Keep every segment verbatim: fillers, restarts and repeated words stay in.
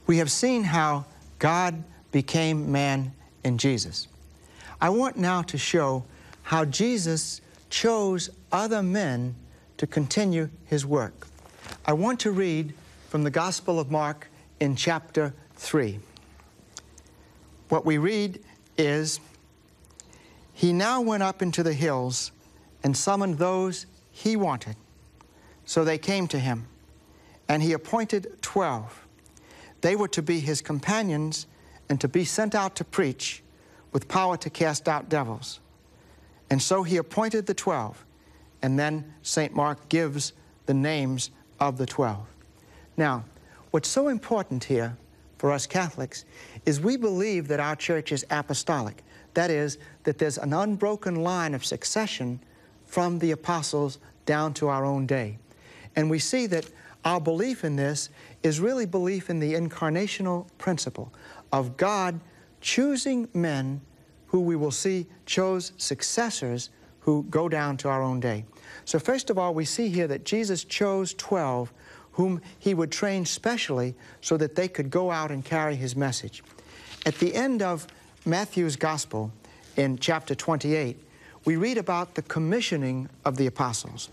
We have seen how God became man in Jesus. I want now to show how Jesus chose other men to continue his work. I want to read from the Gospel of Mark in chapter three. What we read is, "He now went up into the hills and summoned those he wanted. So they came to him, and he appointed twelve. They were to be his companions and to be sent out to preach with power to cast out devils. And so he appointed the twelve." And then Saint Mark gives the names of the twelve. Now, what's so important here for us Catholics is we believe that our church is apostolic. That is, that there's an unbroken line of succession from the apostles down to our own day. And we see that our belief in this is really belief in the incarnational principle of God choosing men who we will see chose successors who go down to our own day. So first of all, we see here that Jesus chose twelve whom he would train specially so that they could go out and carry his message. At the end of Matthew's Gospel, in chapter twenty-eight, we read about the commissioning of the apostles.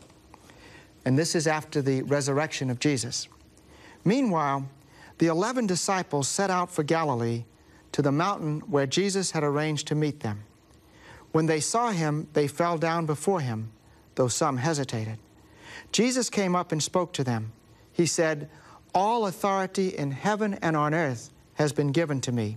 And this is after the resurrection of Jesus. "Meanwhile, the eleven disciples set out for Galilee to the mountain where Jesus had arranged to meet them. When they saw him, they fell down before him, though some hesitated. Jesus came up and spoke to them. He said, 'All authority in heaven and on earth has been given to me.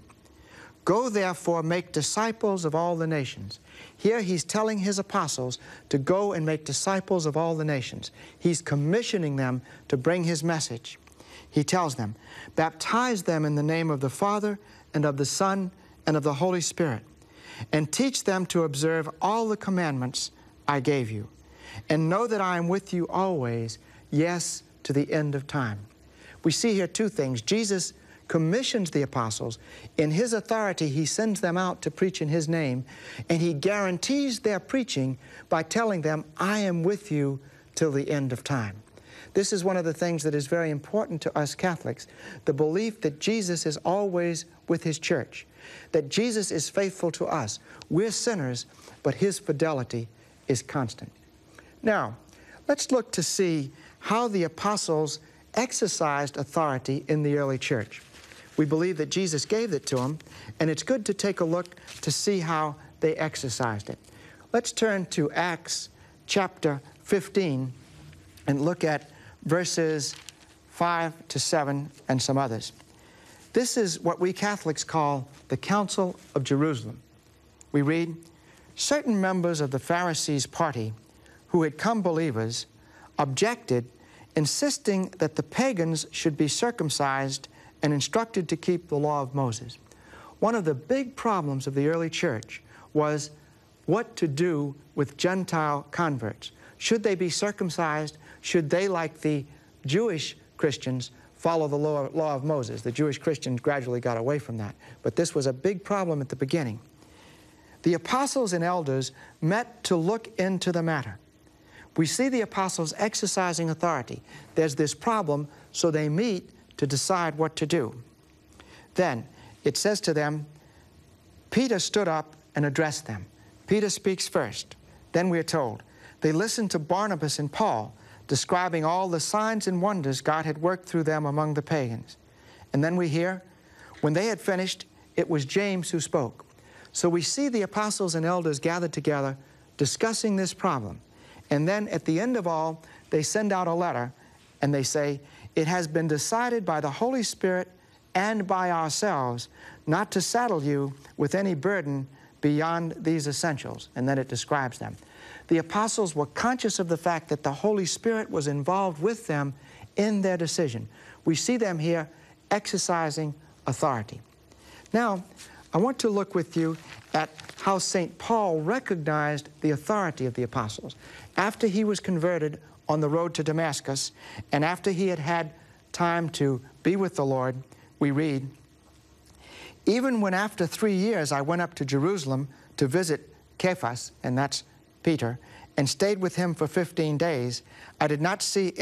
Go therefore, make disciples of all the nations.'" Here he's telling his apostles to go and make disciples of all the nations. He's commissioning them to bring his message. He tells them, "Baptize them in the name of the Father and of the Son and of the Holy Spirit, and teach them to observe all the commandments I gave you. And know that I am with you always, yes, to the end of time." We see here two things. Jesus commissions the apostles. In his authority, he sends them out to preach in his name, and he guarantees their preaching by telling them, "I am with you till the end of time." This is one of the things that is very important to us Catholics, the belief that Jesus is always with his church, that Jesus is faithful to us. We're sinners, but his fidelity is constant. Now, let's look to see how the apostles exercised authority in the early church. We believe that Jesus gave it to them, and it's good to take a look to see how they exercised it. Let's turn to Acts chapter fifteen and look at verses five to seven and some others. This is what we Catholics call the Council of Jerusalem. We read, "Certain members of the Pharisees' party who had come believers objected, insisting that the pagans should be circumcised and instructed to keep the law of Moses." One of the big problems of the early church was what to do with Gentile converts. Should they be circumcised? Should they, like the Jewish Christians, follow the law, law of Moses? The Jewish Christians gradually got away from that, but this was a big problem at the beginning. The apostles and elders met to look into the matter. We see the apostles exercising authority. There's this problem, so they meet to decide what to do. Then it says to them, Peter stood up and addressed them. Peter speaks first. Then we're told, they listened to Barnabas and Paul, describing all the signs and wonders God had worked through them among the pagans. And then we hear, when they had finished, it was James who spoke. So we see the apostles and elders gathered together, discussing this problem. And then at the end of all, they send out a letter, and they say, "It has been decided by the Holy Spirit and by ourselves not to saddle you with any burden beyond these essentials." And then it describes them. The apostles were conscious of the fact that the Holy Spirit was involved with them in their decision. We see them here exercising authority. Now, I want to look with you at how Saint Paul recognized the authority of the apostles. After he was converted on the road to Damascus, and after he had had time to be with the Lord, we read, "Even when after three years I went up to Jerusalem to visit Cephas," and that's Peter, "and stayed with him for fifteen days, I did not see